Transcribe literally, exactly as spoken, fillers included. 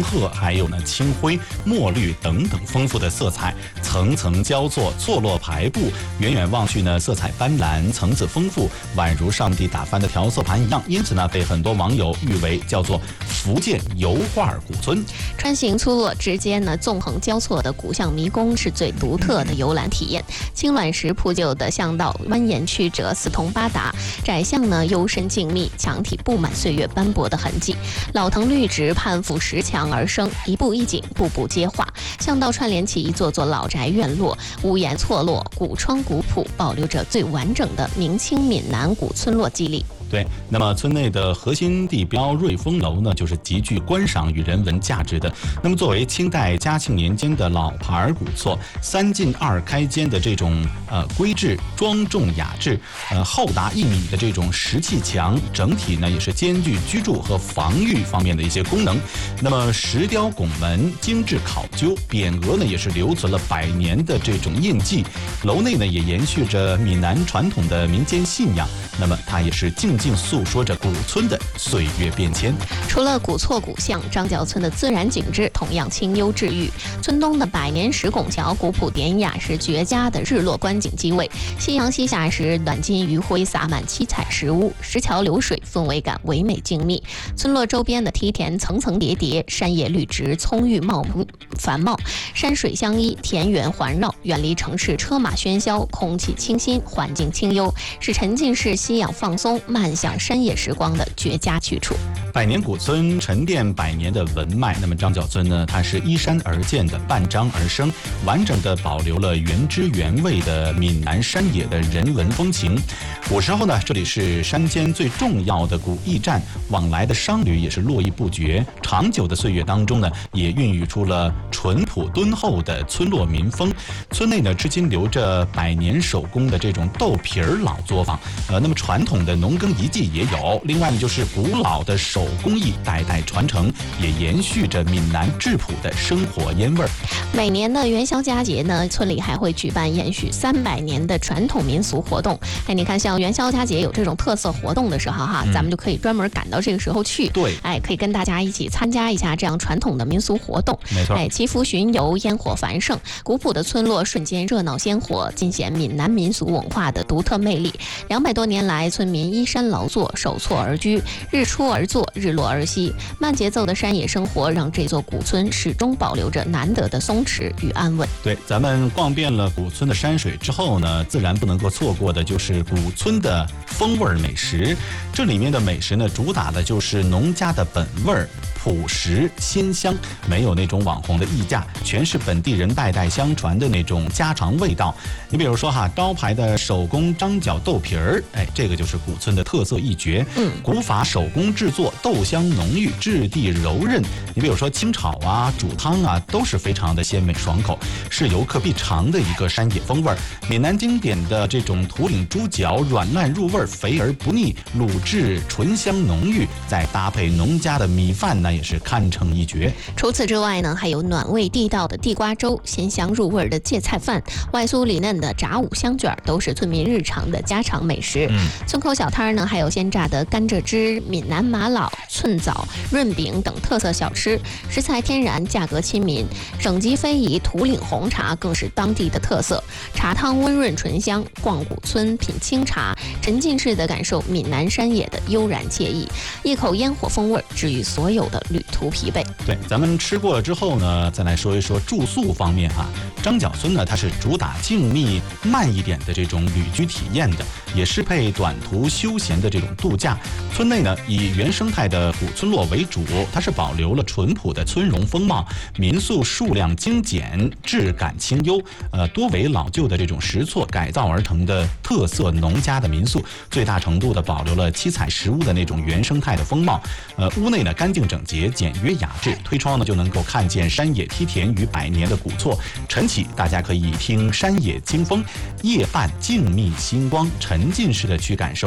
红褐，还有呢青灰、墨绿等等丰富的色彩，层层交错，错落排布，远远望去呢，色彩斑斓，层次丰富，宛如上帝打翻的调色盘一样。因此呢，被很多网友誉为叫做福建油画古村。 川形粗落之间呢，纵横交错的古巷迷宫是最独特的游览体验。青卵石铺就的巷道蜿蜒曲折，四通八达；窄巷呢幽深静谧，墙体布满岁月斑驳的痕迹。老藤绿植攀附石墙而生，一步一景，步步皆画。巷道串联起一座座老宅院落，屋檐错落，古窗古朴，保留着最完整的明清闽南古村落肌理。 对，那么村内的核心地标瑞丰楼呢，就是极具观赏与人文价值的。那么作为清代嘉庆年间的老牌古厝，三进二开间的这种呃规制、庄重雅致，呃厚达一米的这种石砌墙，整体呢也是兼具居住和防御方面的一些功能。那么石雕拱门精致考究，匾额呢也是留存了百年的这种印记。楼内呢也延续着闽南传统的民间信仰，那么它也是静静诉说着古村的岁月变迁。 除了古厝古巷，张角村的自然景致同样清幽治愈。村东的百年石拱桥古朴典雅，是绝佳的日落观景机位。夕阳西下时，暖金余晖洒满七彩石屋，石桥流水，氛围感唯美静谧。村落周边的梯田层层叠叠，山野绿植葱郁茂繁茂，山水相依，田园环绕，远离城市车马喧嚣，空气清新，环境清幽，是沉浸式吸氧放松、慢享山野时光的绝佳去处。 百年古村沉淀百年的文脉，那么张角村呢，它是依山而建的，半张而生，完整的保留了原汁原味的闽南山野的人文风情。古时候呢，这里是山间最重要的古驿站，往来的商旅也是络绎不绝。长久的岁月当中呢，也孕育出了淳朴敦厚的村落民风。村内呢，至今留着百年手工的这种豆皮儿老作坊，呃，那么传统的农耕遗迹也有。另外呢，就是古老的手工艺代代传承，也延续着闽南质朴的生活烟味儿。 每年的元宵佳节呢，村里还会举办延续三百年的传统民俗活动。哎，你看，像元宵佳节有这种特色活动的时候哈，嗯、咱们就可以专门赶到这个时候去。 对， 哎，可以跟大家一起参加一下这样传统的民俗活动。 没错， 哎，祈福巡游，烟火繁盛，古朴的村落瞬间热闹鲜活，尽显闽南民俗文化的独特魅力。两百多年来，村民依山劳作，守厝而居，日出而作，日落而息。慢节奏的山野生活让这座古村始终保留着难得的松弛与安稳。 对，咱们逛遍了古村的山水之后呢，自然不能够错过的就是古村的风味美食。这里面的美食呢，主打的就是农家的本味儿。朴实鲜香，没有那种网红的溢价，全是本地人代代相传的那种家常味道。你比如说哈，招牌的手工张角豆皮儿，哎，这个就是古村的特色一绝。嗯，古法手工制作，豆香浓郁，质地柔韧。你比如说清炒啊、煮汤啊，都是非常的鲜美爽口，是游客必尝的一个山野风味儿。闽南经典的这种土岭猪脚，软烂入味，肥而不腻，卤质醇香浓郁，再搭配农家的米饭呢，也是堪称一绝。 除此之外呢，还有暖胃地道的地瓜粥、鲜香入味的芥菜饭、外酥里嫩的炸五香卷，都是村民日常的家常美食。嗯、村口小摊呢，还有鲜榨的甘蔗汁、闽南玛瑙、寸枣、润饼等特色小吃，食材天然，价格亲民。省级非遗土岭红茶更是当地的特色，茶汤温润醇香，逛古村品清茶，沉浸式的感受闽南山野的悠然惬意，一口烟火风味治愈所有的旅途疲惫。 对，咱们吃过了之后呢，再来说一说住宿方面啊。张角村呢，它是主打静谧慢一点的这种旅居体验的，也适配短途休闲的这种度假。村内呢，以原生态的古村落为主，它是保留了淳朴的村容风貌，民宿数量精简，质感清幽，呃，多为老旧的这种石厝改造而成的特色农家的民宿，最大程度的保留了七彩石屋的那种原生态的风貌。呃，屋内呢干净整洁、简约雅致，推窗呢就能够看见山野梯田与百年的古厝。晨起大家可以听山野清风，夜半静谧星光，沉浸式的去感受